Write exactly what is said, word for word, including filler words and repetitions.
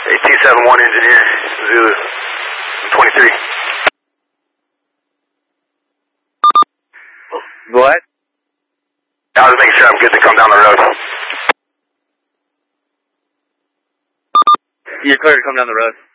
T seven one engineer, Zulu, twenty-three. What? I was making sure I'm good to come down the road. You're clear to come down the road.